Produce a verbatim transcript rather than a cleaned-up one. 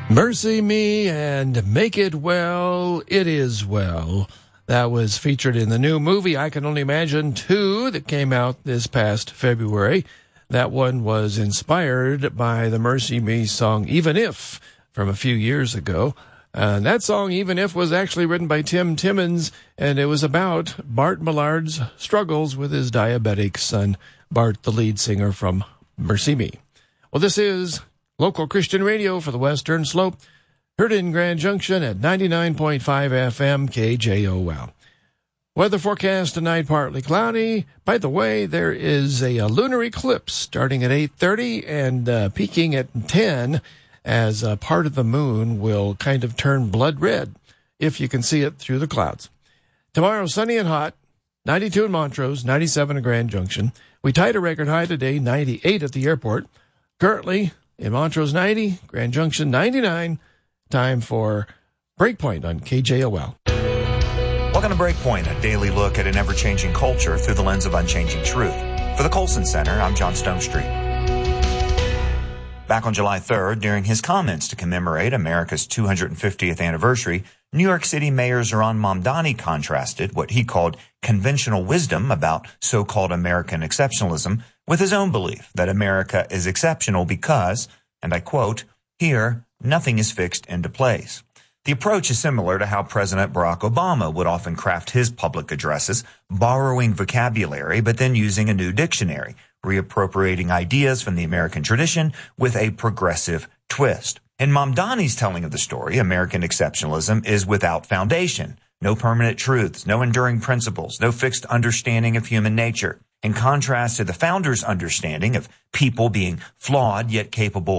Mercy Me and Make It Well, It Is Well. That was featured in the new movie, I Can Only Imagine two, that came out this past February. That one was inspired by the Mercy Me song, Even If, from a few years ago. And that song, Even If, was actually written by Tim Timmons, and it was about Bart Millard's struggles with his diabetic son, Bart, the lead singer from Mercy Me. Well, this is local Christian radio for the Western Slope, heard in Grand Junction at ninety-nine point five F M K J O L. Weather forecast tonight, partly cloudy. By the way, there is a, a lunar eclipse starting at eight thirty and uh, peaking at ten, as a part of the moon will kind of turn blood red if you can see it through the clouds. Tomorrow, sunny and hot, ninety-two in Montrose, ninety-seven in Grand Junction. We tied a record high today, ninety-eight at the airport. Currently, in Montrose, ninety, Grand Junction, ninety-nine. Time for Breakpoint on K J O L. Welcome to Breakpoint, a daily look at an ever-changing culture through the lens of unchanging truth. For the Colson Center, I'm John Stonestreet. Back on July third, during his comments to commemorate America's two hundred fiftieth anniversary, New York City Mayor Zohran Mamdani contrasted what he called conventional wisdom about so-called American exceptionalism with his own belief that America is exceptional because, and I quote, "Here, nothing is fixed into place." The approach is similar to how President Barack Obama would often craft his public addresses, borrowing vocabulary but then using a new dictionary, reappropriating ideas from the American tradition with a progressive twist. In Mamdani's telling of the story, American exceptionalism is without foundation, no permanent truths, no enduring principles, no fixed understanding of human nature. In contrast to the founders' understanding of people being flawed yet capable